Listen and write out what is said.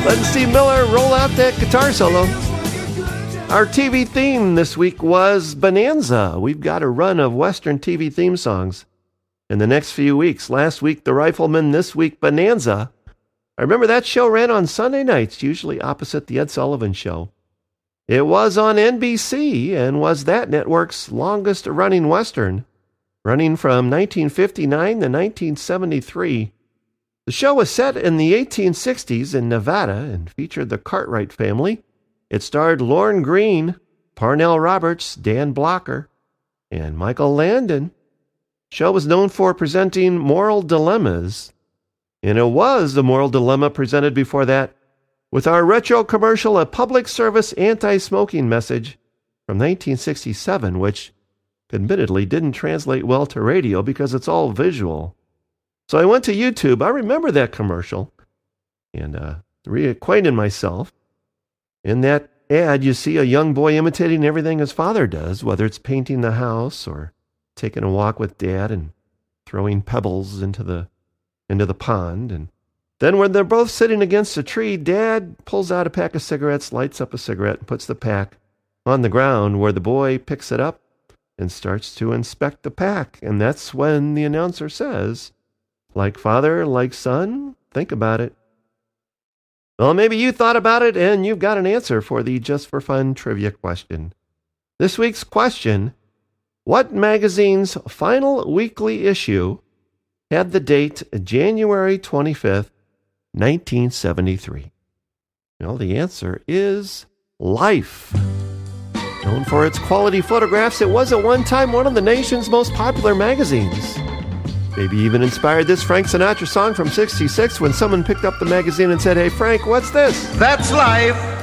Letting Steve Miller roll out that guitar solo. Our TV theme this week was Bonanza. We've got a run of Western TV theme songs in the next few weeks. Last week, The Rifleman. This week, Bonanza. I remember that show ran on Sunday nights, usually opposite The Ed Sullivan Show. It was on NBC and was that network's longest-running Western, running from 1959 to 1973. The show was set in the 1860s in Nevada and featured the Cartwright family. It starred Lorne Greene, Parnell Roberts, Dan Blocker, and Michael Landon. The show was known for presenting moral dilemmas, and it was a moral dilemma presented before that with our retro commercial, a public service anti-smoking message from 1967, which admittedly didn't translate well to radio because it's all visual. So I went to YouTube. I remember that commercial and reacquainted myself. In that ad, you see a young boy imitating everything his father does, whether it's painting the house or taking a walk with Dad and throwing pebbles into the pond. And then when they're both sitting against a tree, Dad pulls out a pack of cigarettes, lights up a cigarette, and puts the pack on the ground where the boy picks it up and starts to inspect the pack. And that's when the announcer says, "Like father, like son, think about it." Well, maybe you thought about it and you've got an answer for the Just for Fun trivia question. This week's question: what magazine's final weekly issue had the date January 25th, 1973? Well, the answer is Life. Known for its quality photographs, it was at one time one of the nation's most popular magazines. Maybe even inspired this Frank Sinatra song from '66 when someone picked up the magazine and said, "Hey, Frank, what's this?" That's life.